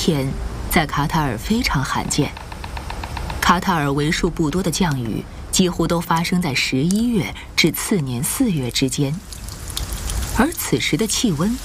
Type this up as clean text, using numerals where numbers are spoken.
天在卡塔尔非常罕见。卡塔尔为数不多的降雨几乎都发生在11月至次年4月之间，而此时的气温